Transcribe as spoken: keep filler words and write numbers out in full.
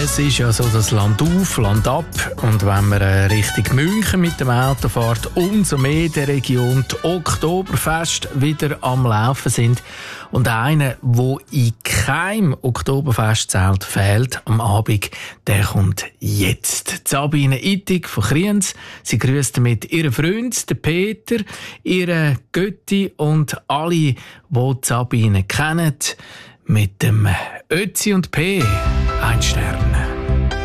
Es ist ja so das Land auf, Land ab. Und wenn man äh, Richtung München mit dem Auto fährt, umso mehr in der Region die Oktoberfest wieder am Laufen sind. Und einer, der in keinem Oktoberfestzelt fehlt am Abend, der kommt jetzt. Sabine Ittig von Kriens. Sie grüßt mit ihrem Freund, den Peter, ihrer Götti und alle, die Sabine kennen, mit dem Ötzi und P. Ein Stern.